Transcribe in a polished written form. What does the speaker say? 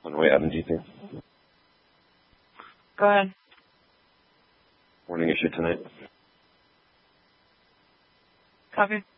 On the way out in GP. Go ahead. Morning issue tonight. Copy.